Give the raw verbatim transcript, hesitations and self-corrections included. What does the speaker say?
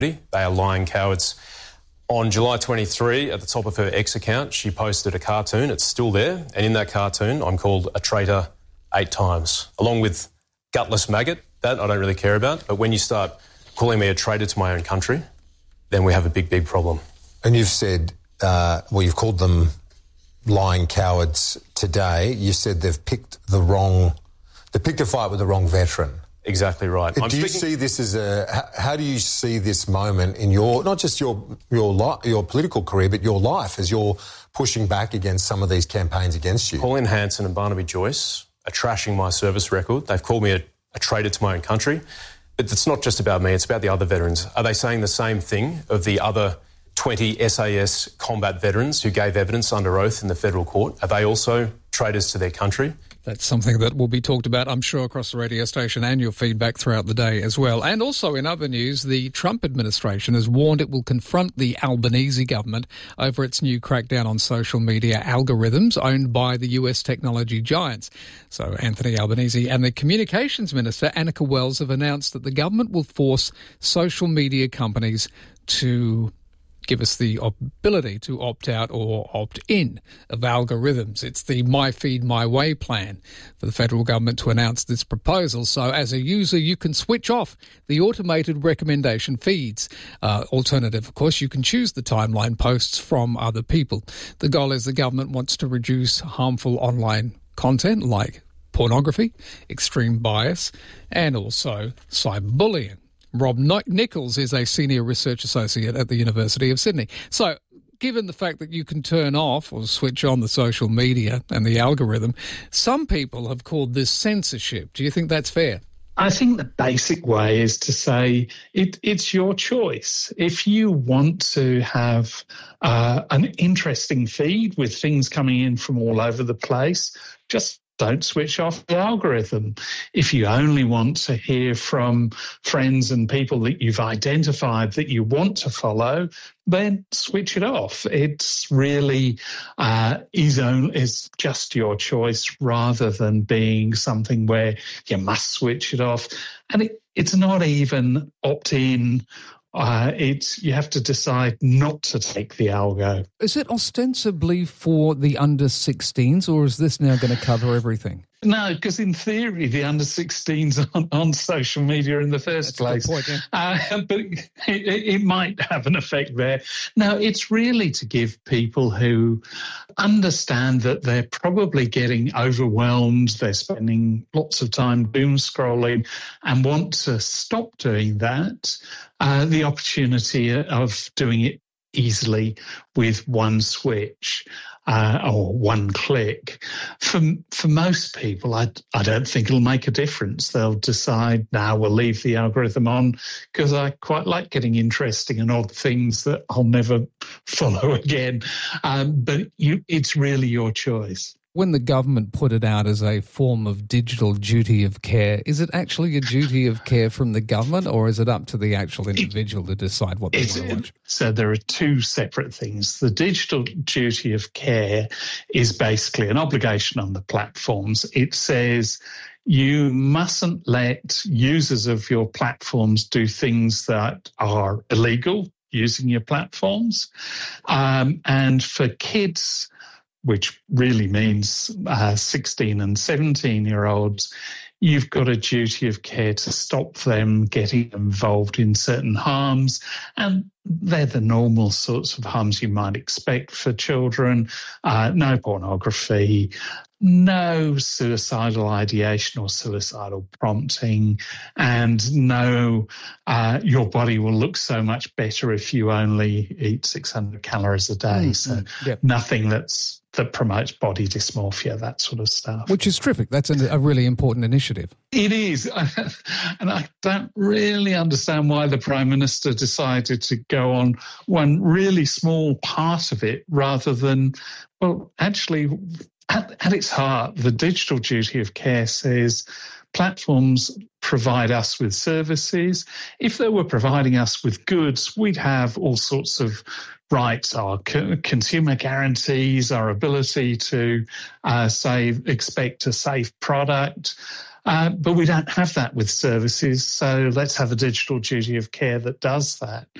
They are lying cowards. On July twenty-third, at the top of her X account, she posted a cartoon. It's still there. And in that cartoon, I'm called a traitor eight times, along with gutless maggot. That I don't really care about. But when you start calling me a traitor to my own country, then we have a big, big problem. And you've said, uh, well, you've called them lying cowards today. You said they've picked the wrong, they picked a fight with the wrong veteran. Exactly right. Do I'm you speaking- see this as a? How, how do you see this moment in your, not just your your li- your political career, but your life as you're pushing back against some of these campaigns against you? Pauline Hanson and Barnaby Joyce are trashing my service record. They've called me a, a traitor to my own country. But it's not just about me, it's about the other veterans. Are they saying the same thing of the other twenty S A S combat veterans who gave evidence under oath in the federal court? Are they also traitors to their country? That's something that will be talked about, I'm sure, across the radio station and your feedback throughout the day as well. And also in other news, the Trump administration has warned it will confront the Albanese government over its new crackdown on social media algorithms owned by the U S technology giants. So Anthony Albanese and the Communications Minister, Annika Wells, have announced that the government will force social media companies to give us the ability to opt out or opt in of algorithms. It's the My Feed My Way plan for the federal government to announce this proposal. So as a user, you can switch off the automated recommendation feeds. Uh, alternative, of course, you can choose the timeline posts from other people. The goal is the government wants to reduce harmful online content like pornography, extreme bias, and also cyberbullying. Rob Nichols is a senior research associate at the University of Sydney. So, given the fact that you can turn off or switch on the social media and the algorithm, some people have called this censorship. Do you think that's fair? I think the basic way is to say it, it's your choice. If you want to have uh, an interesting feed with things coming in from all over the place, just don't switch off the algorithm. If you only want to hear from friends and people that you've identified that you want to follow, then switch it off. It's really uh, is, only, is just your choice rather than being something where you must switch it off. And it, it's not even opt-in. Uh, it's you have to decide not to take the algo. Is it ostensibly for the under sixteens, or is this now going to cover everything? No, because in theory, the under sixteens on, on social media in the first That's place. a good point, yeah. uh, but it, it might have an effect there. No, it's really to give people who understand that they're probably getting overwhelmed, they're spending lots of time doom scrolling and want to stop doing that, uh, the opportunity of doing it easily with one switch. Uh, or one click. For for most people, I, I don't think it'll make a difference. They'll decide, now we'll leave the algorithm on because I quite like getting interesting and odd things that I'll never follow again. Um, but you, it's really your choice. When the government put it out as a form of digital duty of care, is it actually a duty of care from the government, or is it up to the actual individual to decide what they want to watch? So there are two separate things. The digital duty of care is basically an obligation on the platforms. It says you mustn't let users of your platforms do things that are illegal using your platforms. Um, and for kids, which really means uh, sixteen and seventeen-year-olds, you've got a duty of care to stop them getting involved in certain harms. And they're the normal sorts of harms you might expect for children. Uh, no pornography, no suicidal ideation or suicidal prompting, and no uh, your body will look so much better if you only eat six hundred calories a day. Mm, so mm, yep. nothing that's that promotes body dysmorphia, that sort of stuff. Which is terrific. That's a, a really important initiative. It is. And I don't really understand why the Prime Minister decided to go on one really small part of it rather than, well, actually, at, at its heart, the digital duty of care says platforms provide us with services. If they were providing us with goods, we'd have all sorts of rights, our co- consumer guarantees, our ability to uh, save, expect a safe product. Uh, but we don't have that with services, so let's have a digital duty of care that does that.